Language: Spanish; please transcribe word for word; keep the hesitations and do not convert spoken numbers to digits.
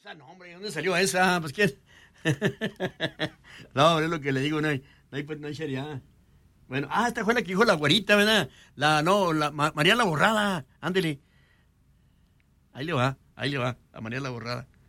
esa, no, hombre, ¿dónde salió esa? Pues, ¿quién? No, es lo que le digo, no hay, no hay, no hay seriedad. Bueno, ah, esta fue la que dijo la güerita, ¿verdad? La, no, la, Ma, María la Borrada, ándele. Ahí le va, ahí le va, a María la Borrada.